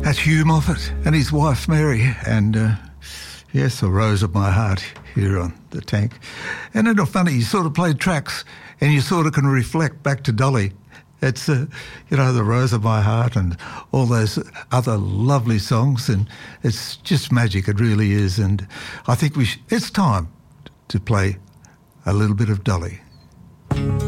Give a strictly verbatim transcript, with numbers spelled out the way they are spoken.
That's Hugh Moffat and his wife Mary, and uh, yes, the Rose of My Heart here on the Tank. And it's not funny, you sort of play tracks and you sort of can reflect back to Dolly. It's, uh, you know, the Rose of My Heart and all those other lovely songs, and it's just magic, it really is. And I think we sh- it's time to play a little bit of Dolly.